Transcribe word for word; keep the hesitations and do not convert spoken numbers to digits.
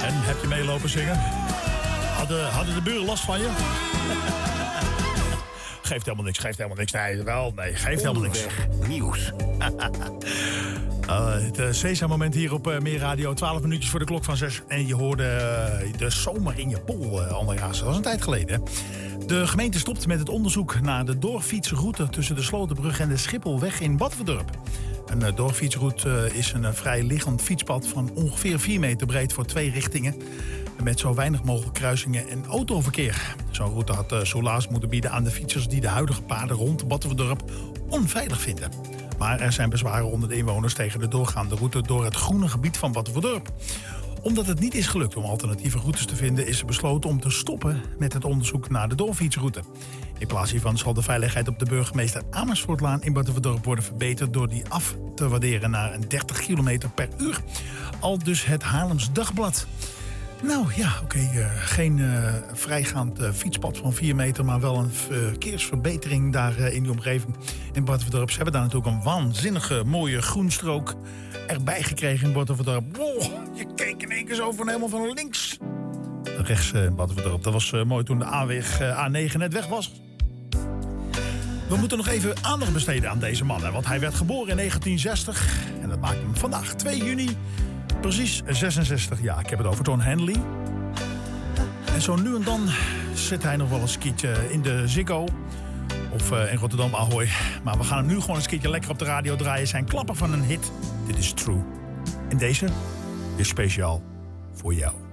En heb je meelopen zingen? Hadden, hadden de buren last van je? Geeft helemaal niks, geeft helemaal niks. Nee, wel, nee, geeft helemaal niks. Nieuws. Uh, het uh, Sesa-moment hier op uh, Meer Radio. twaalf minuutjes voor de klok van zes. En je hoorde uh, de zomer in je pol, uh, Andreas. Dat was een tijd geleden. De gemeente stopt met het onderzoek naar de doorfietsroute tussen de Slotenbrug en de Schipholweg in Batuverdorp. Een uh, doorfietsroute uh, is een uh, vrij liggend fietspad van ongeveer vier meter breed voor twee richtingen. Met zo weinig mogelijk kruisingen en autoverkeer. Zo'n route had uh, soelaas moeten bieden aan de fietsers die de huidige paden rond Batuverdorp onveilig vinden. Maar er zijn bezwaren onder de inwoners tegen de doorgaande route door het groene gebied van Batuverdorp. Omdat het niet is gelukt om alternatieve routes te vinden, is er besloten om te stoppen met het onderzoek naar de doorfietsroute. In plaats hiervan zal de veiligheid op de burgemeester Amersfoortlaan in Batuverdorp worden verbeterd door die af te waarderen naar een dertig kilometer per uur. Al dus het Haarlems Dagblad. Nou ja, oké, okay, uh, geen uh, vrijgaand uh, fietspad van vier meter, maar wel een verkeersverbetering daar uh, in die omgeving in Batuverdorp. Ze hebben daar natuurlijk een waanzinnige mooie groenstrook erbij gekregen in Batuverdorp. Wow, je keek in één keer zo van helemaal van links naar rechts uh, in Batuverdorp. Dat was uh, mooi toen de A-weg uh, A negen net weg was. We moeten nog even aandacht besteden aan deze man, hè, want hij werd geboren in negentien zestig en dat maakt hem vandaag twee juni. Precies zesenzestig jaar. Ik heb het over Don Henley. En zo nu en dan zit hij nog wel een skietje in de Ziggo. Of uh, in Rotterdam Ahoy. Maar we gaan hem nu gewoon een skietje lekker op de radio draaien. Zijn klapper van een hit. Dit is True. En deze is speciaal voor jou.